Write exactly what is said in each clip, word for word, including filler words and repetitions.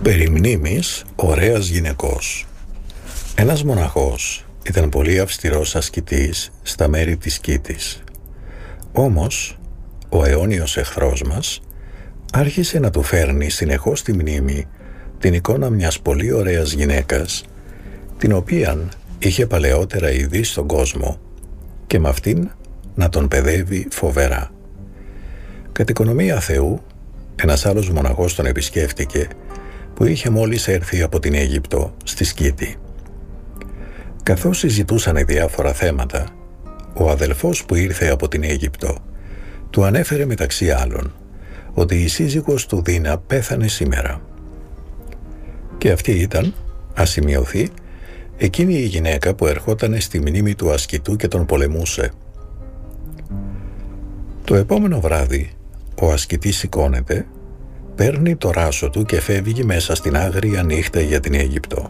Περί μνήμης ωραίας γυναικός. Ένας μοναχός ήταν πολύ αυστηρός ασκητής στα μέρη της Κήτης. Όμως, ο αιώνιος εχθρός μας άρχισε να του φέρνει συνεχώς στη μνήμη την εικόνα μιας πολύ ωραίας γυναίκας, την οποίαν είχε παλαιότερα ειδεί στον κόσμο, και με αυτήν να τον παιδεύει φοβερά. Κατ' οικονομία Θεού, ένας άλλος μοναχός τον επισκέφτηκε, που είχε μόλις έρθει από την Αίγυπτο στη Σκήτη. Καθώς συζητούσαν διάφορα θέματα, ο αδελφός που ήρθε από την Αίγυπτο του ανέφερε μεταξύ άλλων ότι η σύζυγος του Δίνα πέθανε σήμερα. Και αυτή ήταν, ας σημειωθεί, εκείνη η γυναίκα που ερχόταν στη μνήμη του ασκητού και τον πολεμούσε. Το επόμενο βράδυ, ο ασκητής σηκώνεται, παίρνει το ράσο του και φεύγει μέσα στην άγρια νύχτα για την Αίγυπτο.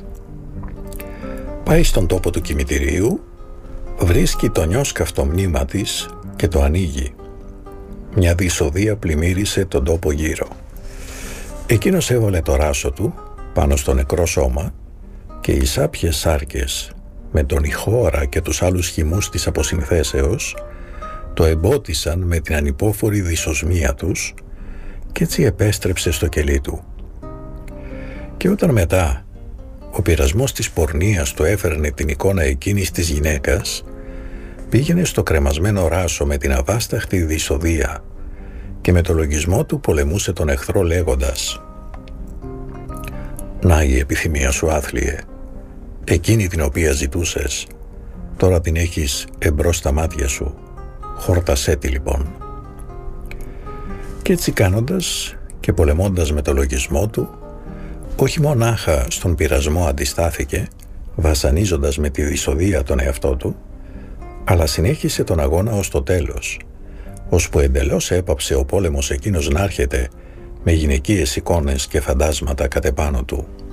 Πάει στον τόπο του κημητηρίου, βρίσκει το νιόσκαυτο μνήμα της και το ανοίγει. Μια δυσοδεία πλημμύρισε τον τόπο γύρω. Εκείνος έβαλε το ράσο του πάνω στο νεκρό σώμα και οι σάπιες σάρκες με τον ηχόρα και τους άλλους χυμούς της αποσυνθέσεως το εμπότισαν με την ανυπόφορη δυσοσμία τους και έτσι επέστρεψε στο κελί του. Και όταν μετά ο πειρασμός της πορνείας του έφερνε την εικόνα εκείνης της γυναίκας, πήγαινε στο κρεμασμένο ράσο με την αβάσταχτη δυσοδεία και με το λογισμό του πολεμούσε τον εχθρό λέγοντας: «Να η επιθυμία σου, άθλιε, εκείνη την οποία ζητούσες, τώρα την έχεις εμπρός στα μάτια σου, χόρτασέ τη λοιπόν». Και έτσι κάνοντας και πολεμώντας με το λογισμό του, όχι μονάχα στον πειρασμό αντιστάθηκε, βασανίζοντας με τη δυσοδεία τον εαυτό του, αλλά συνέχισε τον αγώνα ως το τέλος, ώσπου εντελώς έπαψε ο πόλεμος εκείνος να έρχεται με γυναικείες εικόνες και φαντάσματα κατ' επάνω του.